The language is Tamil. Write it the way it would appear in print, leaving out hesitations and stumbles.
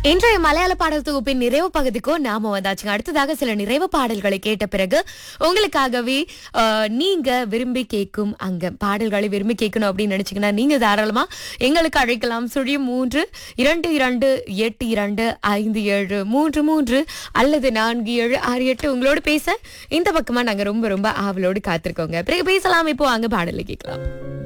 இன்றைய மலையாள பாடல் தொகுப்பின் நிறைவு பகுதிக்கும் நாம வந்தாச்சுங்க. அடுத்ததாக சில நிறைவு பாடல்களை கேட்ட பிறகு உங்களுக்காகவே நீங்க விரும்பி கேட்கும் பாடல்களை விரும்பி கேட்கணும் அப்படின்னு நினைச்சீங்கன்னா நீங்க தாராளமா எங்களுக்கு அழைக்கலாம். 0322825733 அல்லது 4768 உங்களோட பேச இந்த பக்கமா நாங்க ரொம்ப ரொம்ப ஆவலோடு காத்திருக்கோங்க. பிறகு பேசலாம். இப்போ அங்க பாடலை கேட்கலாம்.